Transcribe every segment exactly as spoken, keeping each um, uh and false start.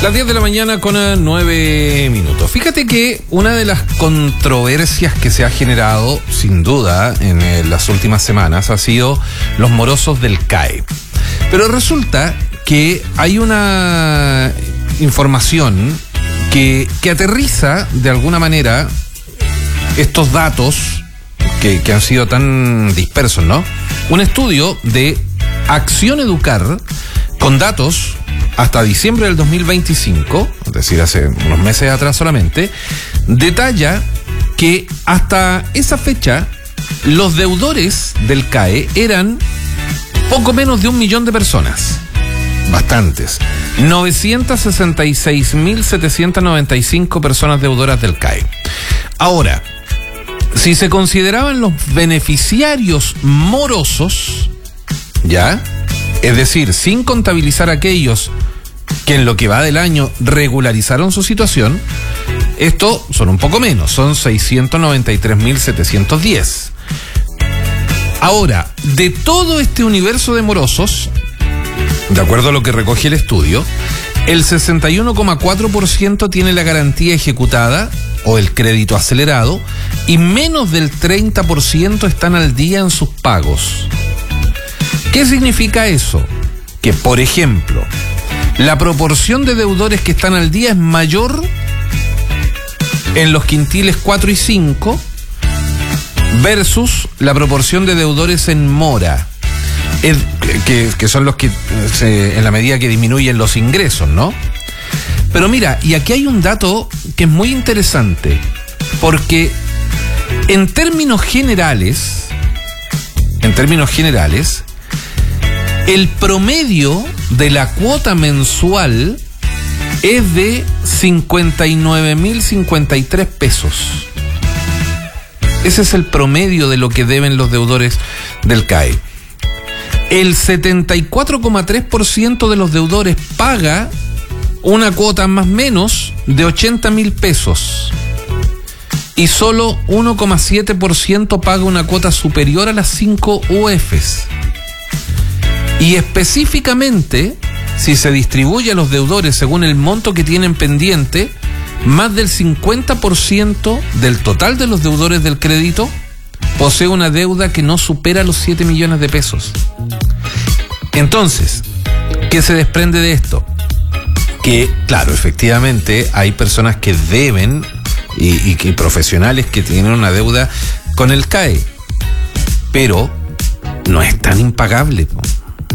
Las diez de la mañana con nueve minutos. Fíjate que una de las controversias que se ha generado, sin duda, en eh, las últimas semanas ha sido los morosos del C A E. Pero resulta que hay una información que, que aterriza de alguna manera estos datos que, que han sido tan dispersos, ¿no? Un estudio de Acción Educar con datos hasta diciembre del dos mil veinticinco, es decir, hace unos meses atrás solamente, detalla que hasta esa fecha los deudores del C A E eran poco menos de un millón de personas. Bastantes. novecientas sesenta y seis mil setecientas noventa y cinco personas deudoras del C A E. Ahora, si se consideraban los beneficiarios morosos, ¿ya? Es decir, sin contabilizar aquellos que en lo que va del año regularizaron su situación, esto son un poco menos, son seiscientos noventa y tres mil setecientos diez. Ahora, de todo este universo de morosos, de acuerdo a lo que recoge el estudio, el sesenta y uno coma cuatro por ciento tiene la garantía ejecutada o el crédito acelerado y menos del treinta por ciento están al día en sus pagos. ¿Qué significa eso? Que, por ejemplo, la proporción de deudores que están al día es mayor en los quintiles cuatro y cinco versus la proporción de deudores en mora, es, que, que son los que, se, en la medida que disminuyen los ingresos, ¿no? Pero mira, y aquí hay un dato que es muy interesante, porque en términos generales, en términos generales, el promedio de la cuota mensual es de cincuenta y nueve mil cincuenta y tres pesos. Ese es el promedio de lo que deben los deudores del C A E. El setenta y cuatro coma tres por ciento de los deudores paga una cuota más o menos de ochenta mil pesos. Y solo uno coma siete por ciento paga una cuota superior a las cinco U Efes. Y específicamente, si se distribuye a los deudores según el monto que tienen pendiente, más del cincuenta por ciento del total de los deudores del crédito posee una deuda que no supera los siete millones de pesos. Entonces, ¿qué se desprende de esto? Que, claro, efectivamente hay personas que deben y, y, y profesionales que tienen una deuda con el C A E, pero no es tan impagable, ¿no?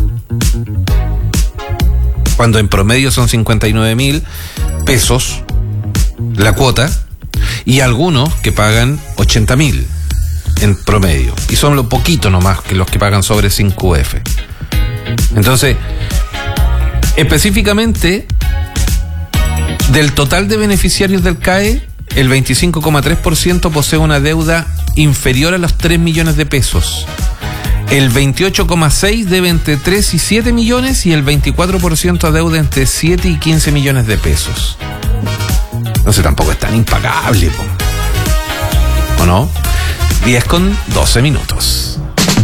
Cuando en promedio son cincuenta y nueve mil pesos la cuota, y algunos que pagan ochenta mil en promedio, y son lo poquito nomás que los que pagan sobre cinco U F. Entonces, específicamente, del total de beneficiarios del C A E, el veinticinco coma tres por ciento posee una deuda inferior a los tres millones de pesos. El veintiocho coma seis por ciento debe entre tres y siete millones y el veinticuatro por ciento adeuda entre siete y quince millones de pesos. Entonces tampoco es tan impagable, ¿o no? diez con doce minutos.